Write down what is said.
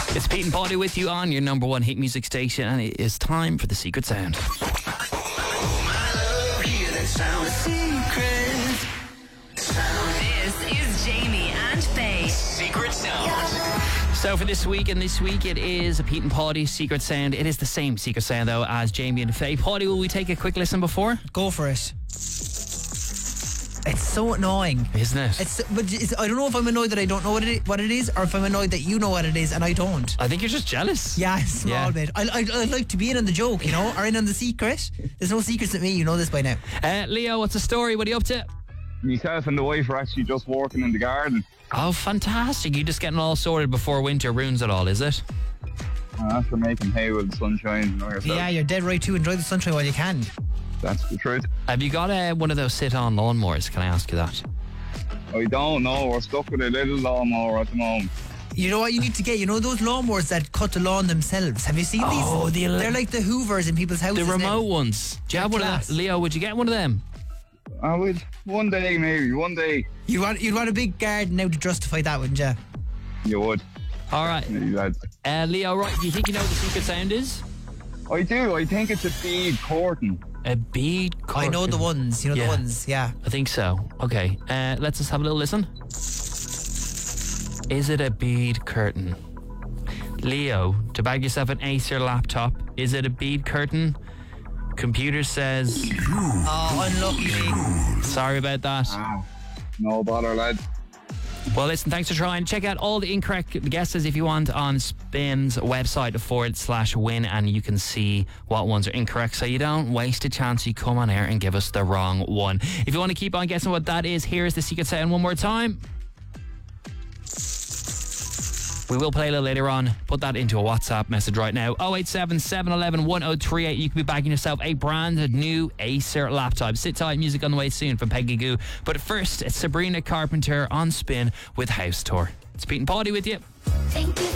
It's Pete and Paulie with you on your number one hit music station, and it is time for the secret sound. This is Jamie and Faye. Secret Sound. So for this week it is a Pete and Paulie secret sound. It is the same secret sound though as Jamie and Faye. Paulie, will we take a quick listen before? Go for it. It's so annoying, isn't it? I don't know if I'm annoyed that I don't know what it is, or if I'm annoyed that you know what it is and I don't. I think you're just jealous. Yeah, a small bit. I'd like to be in on the joke, you know, or in on the secret. There's no secrets with me, you know this by now. Leo, what's the story? What are you up to? Myself and the wife are actually just working in the garden. Oh, fantastic. You're just getting all sorted before winter ruins it all, is it? After making hay while the sun shines, you know yourself. Yeah, you're dead right too. Enjoy the sunshine while you can. That's the truth. Have you got one of those sit-on lawnmowers? Can I ask you that? I don't know. We're stuck with a little lawnmower at the moment. You know what you need to get? You know those lawnmowers that cut the lawn themselves? Have you seen these? Oh, they're like the Hoovers in people's houses. The remote now. ones. Do you have one of them? Leo, would you get one of them? I would. One day, maybe. One day. You'd want a big garden now to justify that, wouldn't you? You would. All right. Leo, right, do you think you know what the secret sound is? I do. I think it's a bead curtain. A bead curtain? I know the ones. You know the ones, yeah. I think so. Okay, let's just have a little listen. Is it a bead curtain? Leo, to bag yourself an Acer laptop, is it a bead curtain? Computer says... Oh, unlucky. Sorry about that. No bother, lad. Well, listen, thanks for trying. Check out all the incorrect guesses if you want on Spin's website /win, and you can see what ones are incorrect so you don't waste a chance. You come on air and give us the wrong one. If you want to keep on guessing what that is, here's the secret sound one more time. We will play a little later on. Put that into a WhatsApp message right now. 087 711 1038. You could be bagging yourself a brand new Acer laptop. Sit tight, music on the way soon from Peggy Goo. But first, it's Sabrina Carpenter on Spin with House Tour. It's Pete and Paulie with you. Thank you.